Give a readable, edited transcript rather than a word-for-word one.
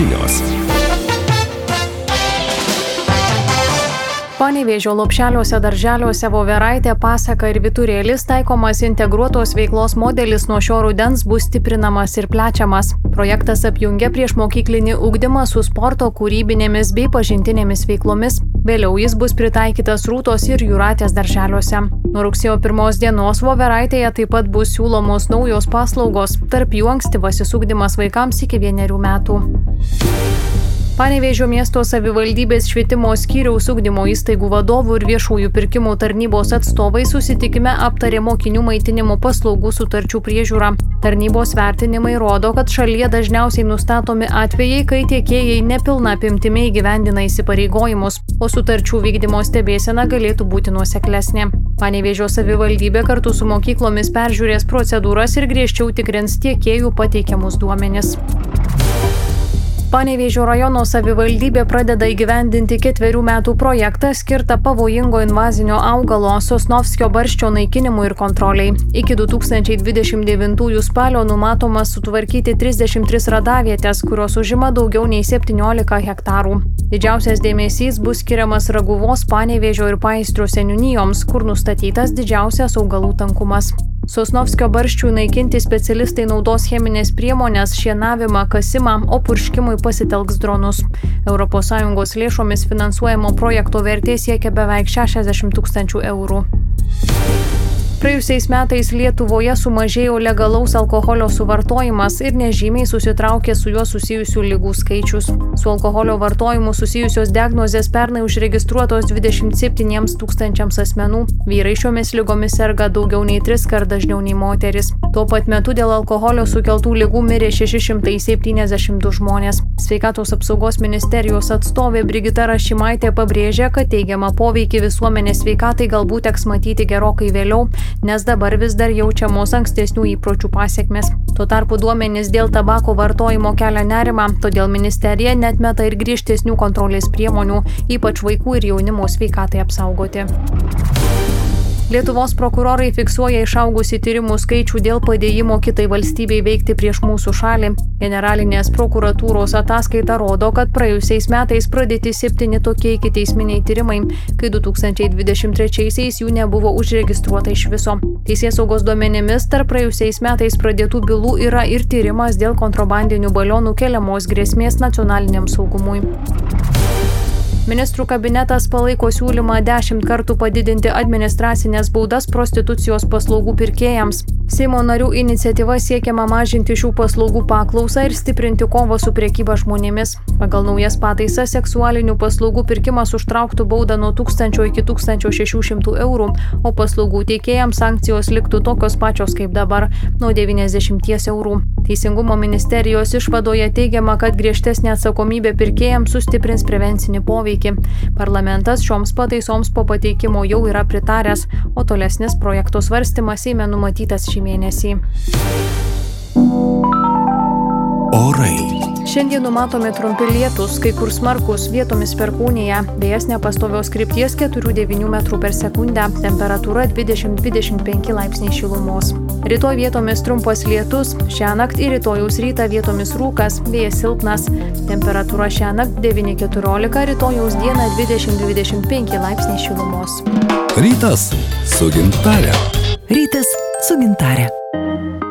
žinios. Panevėžio Lopšeliuose darželiuose Voveraitė, Pasaka ir Vyturėlis taikomas integruotos veiklos modelis nuo šio rudens bus stiprinamas ir plečiamas. Projektas apjungia priešmokyklinį ugdymą su sporto, kūrybinėmis bei pažintinėmis veiklomis. Vėliau jis bus pritaikytas Rūtos ir Jūratės darželiuose. Nuo rugsėjo 1 dienos Voveraitėje taip pat bus siūlomos naujos paslaugos, tarp jų ankstyvasis ugdymas vaikams iki 1 metų. Panevėžio miesto savivaldybės švietimo skyriaus ugdymo įstaigų vadovų ir viešųjų pirkimų tarnybos atstovai susitikime aptarė mokinių maitinimo paslaugų sutarčių priežiūrą. Tarnybos vertinimai rodo, kad šalyje dažniausiai nustatomi atvejai, kai tiekėjai nepilna apimtimi įgyvendina įsipareigojimus, o sutarčių vykdymo stebėsena galėtų būti nuoseklesnė. Panevėžio savivaldybė kartu su mokyklomis peržiūrės procedūras ir griežčiau tikrins tiekėjų pateikiamus duomenis. Panevėžio rajono savivaldybė pradeda įgyvendinti 4 metų projektą skirtą pavojingo invazinio augalo Sosnovskio barščio naikinimui ir kontroliai. Iki 2029 spalio numatoma sutvarkyti 33 radavietės, kurios užima daugiau nei 17 hektarų. Didžiausias dėmesys bus skiriamas Raguvos, Panevėžio ir Paistrio seniūnijoms, kur nustatytas didžiausias augalų tankumas. Sosnovskio barščių naikinti specialistai naudos cheminės priemonės, šienavimą, kasimą, o purškimui pasitelks dronus. ES lėšomis finansuojamo projekto vertė siekia beveik 60 000 eurų. Praėjusiais metais Lietuvoje sumažėjo legalaus alkoholio suvartojimas ir nežymiai susitraukė su juo susijusių ligų skaičius. Su alkoholio vartojimu susijusios diagnozės pernai užregistruotos 27 000 asmenų. Vyrai šiomis ligomis serga daugiau nei 3 kart dažniau nei moteris. Tuo pat metu dėl alkoholio sukeltų ligų mirė 672 žmonės. Sveikatos apsaugos ministerijos atstovė Brigita Rašimaitė pabrėžė, kad teigiamą poveikį visuomenės sveikatai galbūt teks matyti gerokai vėliau, nes dabar vis dar jaučiamos ankstesnių įpročių pasekmės. Tuo tarpu duomenys dėl tabako vartojimo kelia nerimą, todėl ministerija neatmeta ir griežtesnių kontrolės priemonių, ypač vaikų ir jaunimo sveikatai apsaugoti. Lietuvos prokurorai fiksuoja išaugusį tyrimų skaičių dėl padėjimo kitai valstybei veikti prieš mūsų šalį. Generalinės prokuratūros ataskaita rodo, kad praėjusiais metais pradėti 7 tokie ikiteisminiai tyrimai, kai 2023-aisiais jų nebuvo užregistruota iš viso. Teisėsaugos duomenimis tarp praėjusiais metais pradėtų bylų yra ir tyrimas dėl kontrabandinių balionų keliamos grėsmės nacionaliniam saugumui. Ministrų kabinetas palaiko siūlymą 10 kartų padidinti administracinės baudas prostitucijos paslaugų pirkėjams. Seimo narių iniciatyva siekiama mažinti šių paslaugų paklausą ir stiprinti kovą su prekyba žmonėmis. Pagal naujas pataisas seksualinių paslaugų pirkimas užtrauktų baudą nuo 1000 iki 1600 eurų, o paslaugų teikėjams sankcijos liktų tokios pačios kaip dabar – nuo 90 eurų. Teisingumo ministerijos išvadoje teigiama, kad griežtesnė atsakomybė pirkėjams sustiprins prevencinį poveikį. Parlamentas šioms pataisoms po pateikimo jau yra pritaręs, o tolesnis projekto svarstymas Seime numatytas šį mėnesį. Orai. Šiandien numatomi trumpi lietūs, kai kur smarkus, vietomis perkūnija, vėjas nepastovios krypties 4–9 metrų per sekundę, temperatūra 20–25 laipsniai šilumos. Rytoj vietomis trumpas lietus, šiąnakt ir rytojaus rytą vietomis rūkas, vėjas silpnas, temperatūra šiąnakt 9–14, rytojaus dieną 20–25 laipsniai šilumos. Rytas su Gintare. Rytas su Gintare.